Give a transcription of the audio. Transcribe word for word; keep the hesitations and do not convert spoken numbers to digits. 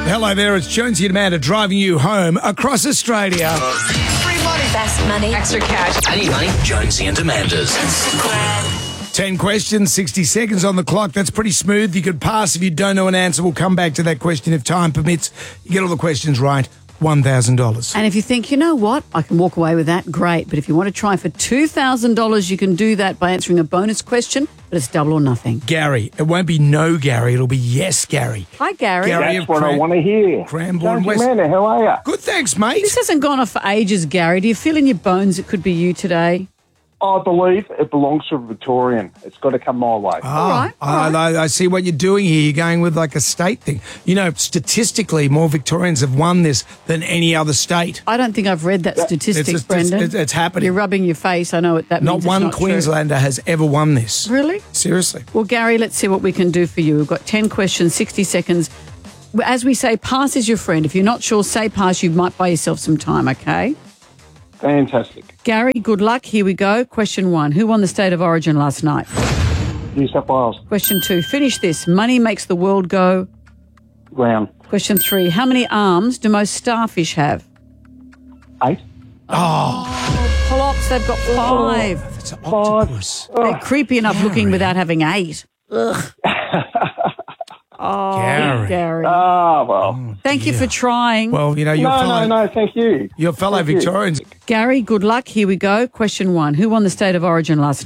Hello there, it's Jonesy and Amanda driving you home across Australia. Free money. Fast money. Extra cash. I need money. Jonesy and Amanda's. ten questions, sixty seconds on the clock. That's pretty smooth. You could pass if you don't know an answer. We'll come back to that question if time permits. You get all the questions right, one thousand dollars. And if you think, you know what, I can walk away with that, great. But if you want to try for two thousand dollars, you can do that by answering a bonus question, but it's double or nothing. Gary. It won't be no Gary. It'll be yes Gary. Hi, Gary. Gary That's what I want to hear. Cranbourne Jonesy, West. Amanda, how are you? Good, thanks, mate. This hasn't gone off for ages, Gary. Do you feel in your bones it could be you today? I believe it belongs to a Victorian. It's got to come my way. Oh, All right, all I, right. I, I see what you're doing here. You're going with like a state thing. You know, statistically, more Victorians have won this than any other state. I don't think I've read that statistic, It's- it's- Brendan. it's- it's happening. You're rubbing your face. I know what that Not means. It's one not true. Queenslander has ever won this. Really? Seriously. Well, Gary, let's see what we can do for you. We've got ten questions, sixty seconds. As we say, pass is your friend. If you're not sure, say pass. You might buy yourself some time, okay? Fantastic. Gary, good luck. Here we go. Question one. Who won the State of Origin last night? New South Wales. Question two. Finish this. Money makes the world go. Ground. Question three. How many arms do most starfish have? Eight. Plops, they've got five. It's an octopus. They're creepy enough Gary. looking without having eight. Ugh. Oh, Gary. Gary. Ah, well. Thank you for trying. Well, you know, your no, fellow, no, no, thank you. your fellow Thank you. Victorians. Gary, good luck. Here we go. Question one. Who won the State of Origin last